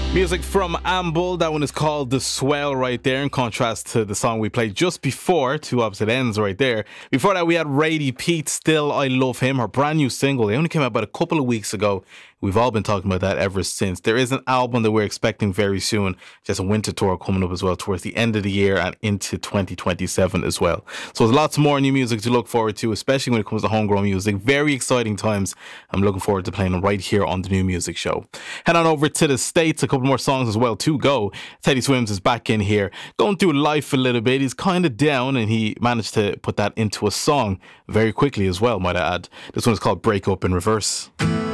Music from Amble, that one is called The Swell right there, in contrast to the song we played just before, Two Opposite Ends right there. Before that we had Radie Pete, Still I Love Him, her brand new single. It only came out about a couple of weeks ago. We've all been talking about that ever since. There is an album that we're expecting very soon. Just a winter tour coming up as well towards the end of the year and into 2027 as well. So there's lots more new music to look forward to, especially when it comes to homegrown music. Very exciting times. I'm looking forward to playing them right here on the New Music Show. Head on over to the States. A couple more songs as well to go. Teddy Swims is back in here, going through life a little bit. He's kind of down and he managed to put that into a song very quickly as well, might I add. This one's called Break Up in Reverse.